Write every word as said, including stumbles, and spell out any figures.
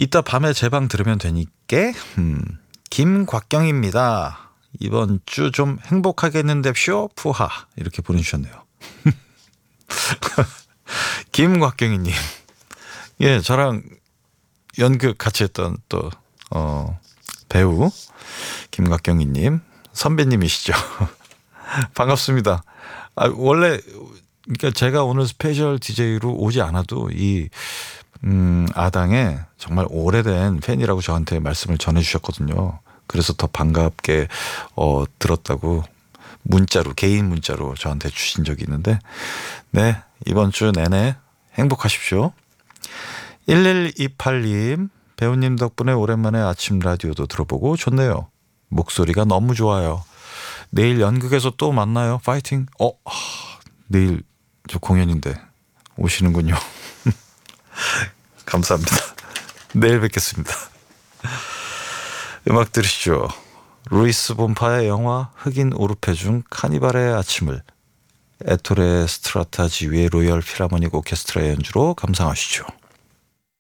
이따 밤에 제 방 들으면 되니까. 음, 김곽경입니다. 이번 주 좀 행복하겠는데쇼 푸하 이렇게 보내주셨네요. 김곽경이님, 예, 저랑 연극 같이 했던 또 어, 배우 김곽경이님 선배님이시죠. 반갑습니다. 아, 원래 그러니까 제가 오늘 스페셜 디제이로 오지 않아도 이 음, 아당의 정말 오래된 팬이라고 저한테 말씀을 전해주셨거든요. 그래서 더 반갑게 어, 들었다고 문자로 개인 문자로 저한테 주신 적이 있는데, 네, 이번 주 내내 행복하십시오. 일일이팔님, 배우님 덕분에 오랜만에 아침 라디오도 들어보고 좋네요. 목소리가 너무 좋아요. 내일 연극에서 또 만나요. 파이팅. 어, 하, 내일 저 공연인데 오시는군요. 감사합니다. 내일 뵙겠습니다. 음악 들으시죠. 루이스 본파의 영화 흑인 오르페 중 카니발의 아침을 에토레 스트라타 지휘의 로열 필하모닉 오케스트라의 연주로 감상하시죠.